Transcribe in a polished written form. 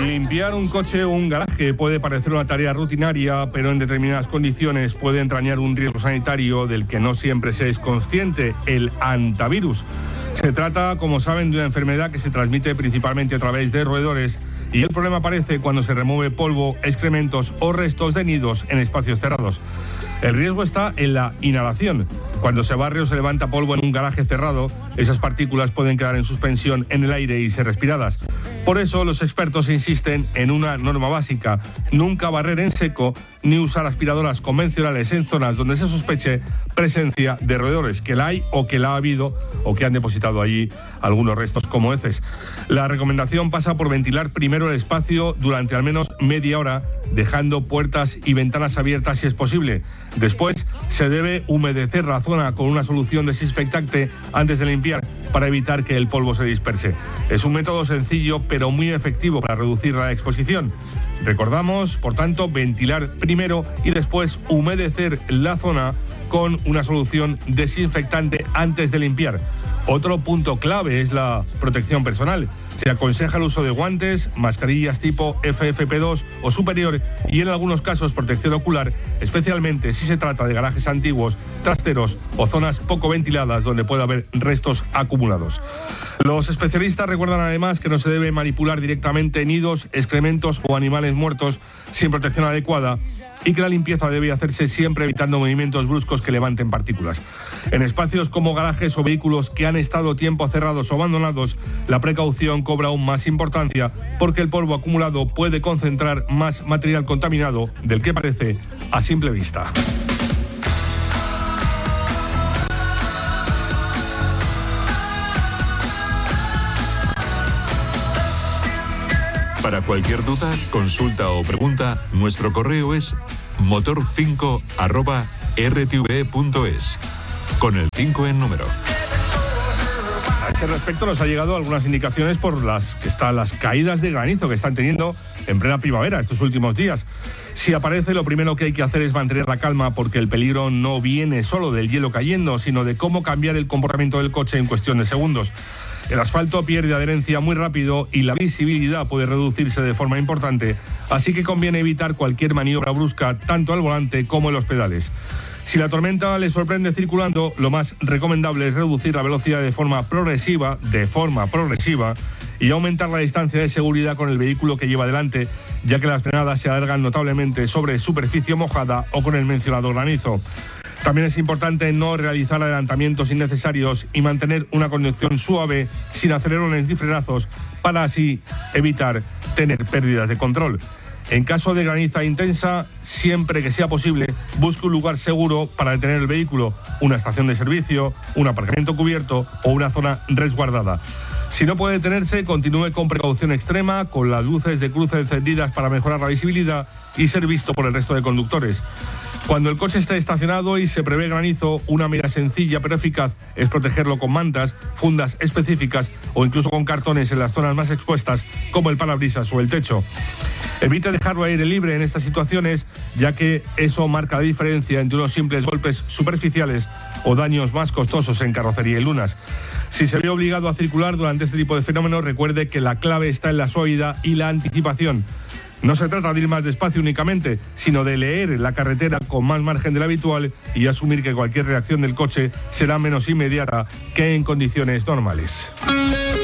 Limpiar un coche o un garaje puede parecer una tarea rutinaria, pero en determinadas condiciones puede entrañar un riesgo sanitario del que no siempre se es consciente, el hantavirus. Se trata, como saben, de una enfermedad que se transmite principalmente a través de roedores y el problema aparece cuando se remueve polvo, excrementos o restos de nidos en espacios cerrados. El riesgo está en la inhalación. Cuando se barre o se levanta polvo en un garaje cerrado, esas partículas pueden quedar en suspensión en el aire y ser respiradas. Por eso los expertos insisten en una norma básica: nunca barrer en seco ni usar aspiradoras convencionales en zonas donde se sospeche presencia de roedores, que la hay o que la ha habido o que han depositado allí algunos restos como heces. La recomendación pasa por ventilar primero el espacio durante al menos media hora, dejando puertas y ventanas abiertas si es posible. Después se debe humedecer la zona con una solución desinfectante antes de limpiar para evitar que el polvo se disperse. Es un método sencillo pero muy efectivo para reducir la exposición. Recordamos, por tanto, ventilar primero y después humedecer la zona con una solución desinfectante antes de limpiar. Otro punto clave es la protección personal. Se aconseja el uso de guantes, mascarillas tipo FFP2 o superior y en algunos casos protección ocular, especialmente si se trata de garajes antiguos, trasteros o zonas poco ventiladas donde puede haber restos acumulados. Los especialistas recuerdan además que no se debe manipular directamente nidos, excrementos o animales muertos sin protección adecuada y que la limpieza debe hacerse siempre evitando movimientos bruscos que levanten partículas. En espacios como garajes o vehículos que han estado tiempo cerrados o abandonados, la precaución cobra aún más importancia porque el polvo acumulado puede concentrar más material contaminado del que parece a simple vista. Para cualquier duda, consulta o pregunta, nuestro correo es motor5@rtve.es, con el 5 en número. A este respecto nos ha llegado algunas indicaciones por las caídas de granizo que están teniendo en plena primavera estos últimos días. Si aparece, lo primero que hay que hacer es mantener la calma, porque el peligro no viene solo del hielo cayendo, sino de cómo cambiar el comportamiento del coche en cuestión de segundos. El asfalto pierde adherencia muy rápido y la visibilidad puede reducirse de forma importante, así que conviene evitar cualquier maniobra brusca tanto al volante como en los pedales. Si la tormenta le sorprende circulando, lo más recomendable es reducir la velocidad de forma progresiva y aumentar la distancia de seguridad con el vehículo que lleva delante, ya que las frenadas se alargan notablemente sobre superficie mojada o con el mencionado granizo. También es importante no realizar adelantamientos innecesarios y mantener una conducción suave, sin acelerones ni frenazos, para así evitar tener pérdidas de control. En caso de graniza intensa, siempre que sea posible, busque un lugar seguro para detener el vehículo, una estación de servicio, un aparcamiento cubierto o una zona resguardada. Si no puede detenerse, continúe con precaución extrema, con las luces de cruce encendidas para mejorar la visibilidad y ser visto por el resto de conductores. Cuando el coche esté estacionado y se prevé granizo, una medida sencilla pero eficaz es protegerlo con mantas, fundas específicas o incluso con cartones en las zonas más expuestas, como el parabrisas o el techo. Evite dejarlo al aire libre en estas situaciones, ya que eso marca la diferencia entre unos simples golpes superficiales o daños más costosos en carrocería y lunas. Si se ve obligado a circular durante este tipo de fenómenos, recuerde que la clave está en la suavidad y la anticipación. No se trata de ir más despacio únicamente, sino de leer la carretera con más margen del habitual y asumir que cualquier reacción del coche será menos inmediata que en condiciones normales.